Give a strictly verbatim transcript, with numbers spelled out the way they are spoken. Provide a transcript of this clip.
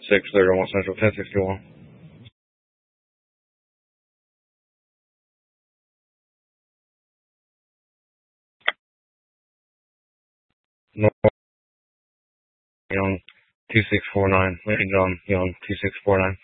six thirty-one Central, ten sixty-one. North Young, two six four nine. Lincoln John Young, two six four nine.